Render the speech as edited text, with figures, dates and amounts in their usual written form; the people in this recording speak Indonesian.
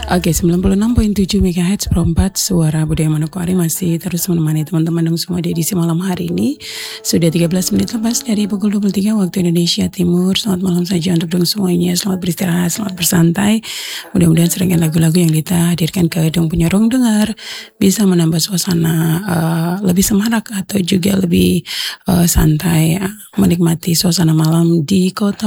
Oke, 96.7 MHz Pro 4 Suara Budaya Manokwari masih terus menemani teman-teman dong semua di edisi malam hari ini. Sudah 13 menit lepas dari pukul 23 waktu Indonesia Timur. Selamat malam saja untuk dong semuanya. Selamat beristirahat, selamat bersantai. Mudah-mudahan seringkan lagu-lagu yang kita hadirkan ke dong punya ruang dengar bisa menambah suasana lebih semarak atau juga lebih santai menikmati suasana malam di kota